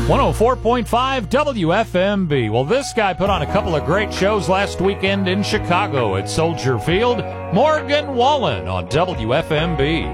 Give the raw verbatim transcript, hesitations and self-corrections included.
one oh four point five W F M B. Well, this guy put on a couple of great shows last weekend in Chicago at Soldier Field. Morgan Wallen on W F M B.